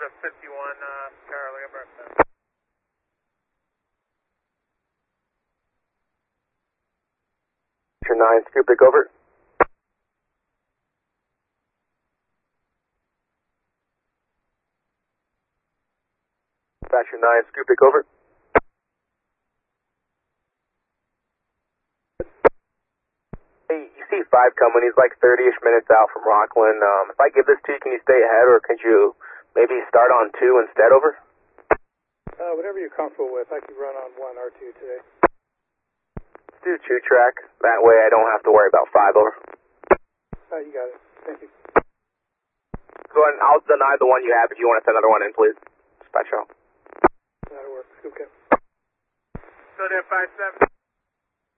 51, Charlie, abreast. Dispatcher 9, Scoopik, over. Dispatcher 9, Scoopik, over. Hey, you see 5 coming, he's like 30-ish minutes out from Rockland. If I give this to you, can you stay ahead, or could you maybe start on 2 instead, over? Whatever you're comfortable with. I could run on 1 or 2 today. Let's do 2 track, that way I don't have to worry about 5, over. You got it. Thank you. Go ahead, I'll deny the one you have if you want to send another one in, please. Dispatcher. That'll work. Okay. Go there, 57.